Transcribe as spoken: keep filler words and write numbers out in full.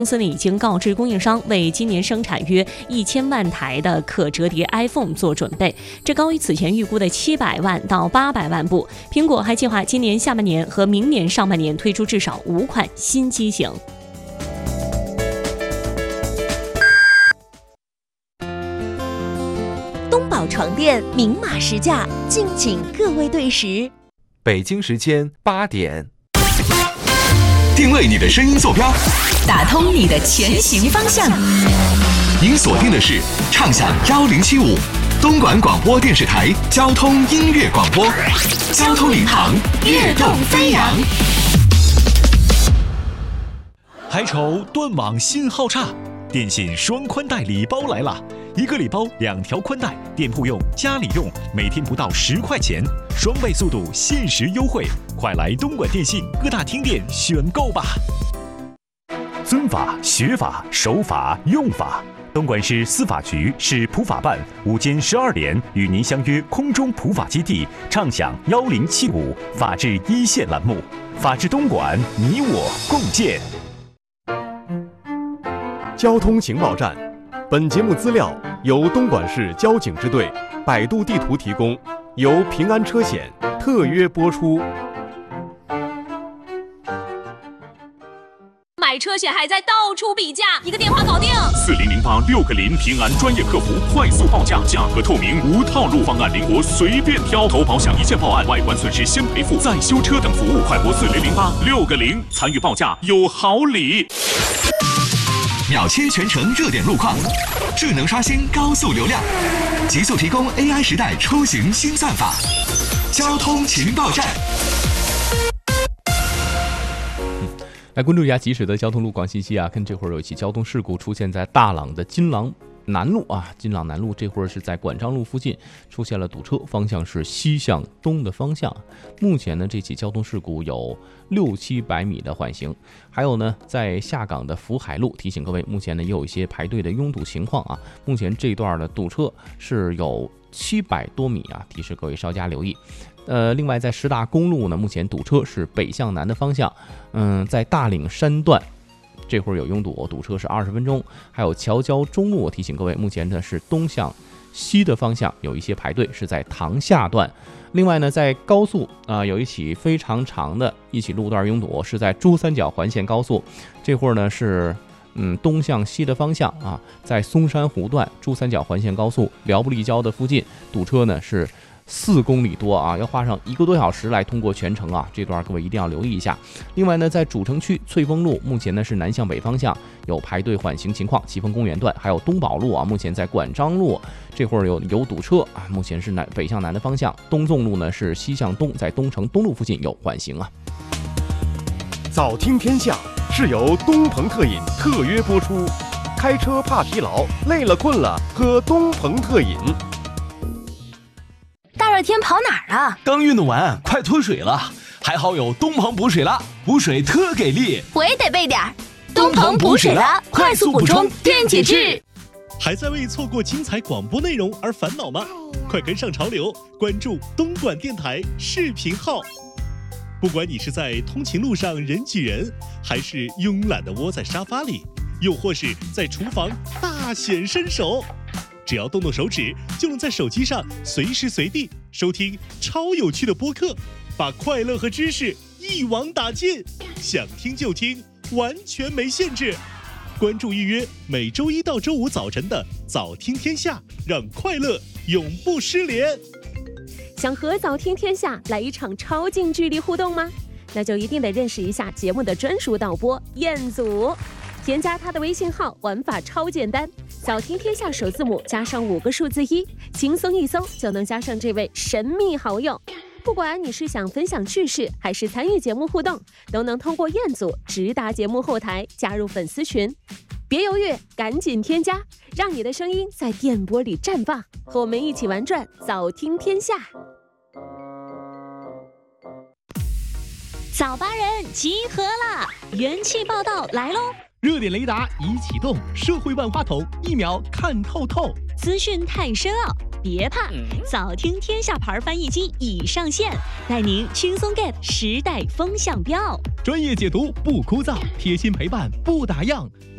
公司呢已经告知供应商，为今年生产约一千万台的可折叠 iPhone 做准备，这高于此前预估的七百万到八百万部。苹果还计划今年下半年和明年上半年推出至少五款新机型。 东宝床垫明码实价，敬请各位对时。 北京时间八点。 定位你的声音坐标， 打通你的前行方向。 您锁定的是畅享幺零七五东莞广播电视台交通音乐广播，交通领航，跃动飞扬。 还愁断网信号差？电信双宽带礼包来了，一个礼包两条宽带，店铺用、家里用，每天不到十块钱，双倍速度，限时优惠，快来东莞电信各大厅店选购吧！遵法、学法、守法、用法。东莞市司法局市普法办午间十二点与您相约空中普法基地，畅享幺零七五法治一线栏目，法治东莞，你我共建。 交通情报站，本节目资料由东莞市交警支队、百度地图提供，由平安车险特约播出。 买车险还在到处比价，一个电话搞定。 四零零八六个零，平安专业客服，快速报价，价格透明，无套路方案，灵活随便挑。投保享一键报案，外观损失先赔付，再修车等服务，快拨四零零八六个零，参与报价有好礼。 秒切全程热点路况，智能刷新高速流量，极速提供 A I 时代出行新算法。交通情报站。 来关注一下及时的交通路况信息啊！看这会儿有一起交通事故出现在大朗的金朗南路啊，金朗南路这会儿是在管章路附近出现了堵车，方向是西向东的方向。目前呢，这起交通事故有六七百米的缓行。还有呢，在下港的福海路，提醒各位，目前呢也有一些排队的拥堵情况啊。目前这段的堵车是有七百多米啊，提示各位稍加留意。呃，另外在师大公路呢，目前堵车是北向南的方向，嗯，在大岭山段这会儿有拥堵，堵车是二十分钟。还有桥交中路，我提醒各位，目前呢是东向西的方向有一些排队，是在塘下段。另外呢，在高速啊、呃、有一起非常长的一起路段拥堵，是在珠三角环线高速，这会儿呢是嗯东向西的方向啊，在松山湖段珠三角环线高速辽布立交的附近堵车呢是四公里多啊，要花上一个多小时来通过全程啊，这段各位一定要留意一下。另外呢，在主城区翠峰路，目前呢是南向北方向有排队缓行情况，奇峰公园段还有东宝路啊，目前在管章路这会儿有有堵车啊，目前是南北向南的方向。东纵路呢是西向东，在东城东路附近有缓行啊。 早听天下是由东鹏特饮特约播出，开车怕疲劳，累了困了喝东鹏特饮。 大热天跑哪儿啊？ 刚运动完，快脱水了，还好有东鹏补水了，补水特给力。 我也得备点儿东鹏补水了，快速补充电解质。 还在为错过精彩广播内容而烦恼吗？快跟上潮流，关注东莞电台视频号。不管你是在通勤路上人挤人，还是慵懒地窝在沙发里，又或是在厨房大显身手，只要动动手指，就能在手机上随时随地收听超有趣的播客，把快乐和知识一网打尽，想听就听，完全没限制。关注预约每周一到周五早晨的早听天下，让快乐永不失联。 想和早听天下来一场超近距离互动吗？那就一定得认识一下节目的专属导播彦祖。添加他的微信号，玩法超简单，早听天下首字母加上五个数字一，轻松一搜就能加上这位神秘好友。不管你是想分享趣事，还是参与节目互动，都能通过彦祖直达节目后台加入粉丝群。别犹豫，赶紧添加，让你的声音在电波里绽放，和我们一起玩转早听天下。 早八人集合啦！元气报道来喽！ 热点雷达已启动，社会万花筒一秒看透透。 资讯太深奥，别怕，早听天下牌翻译机已上线，带您轻松 get 时代风向标。 专业解读不枯燥，贴心陪伴不打烊。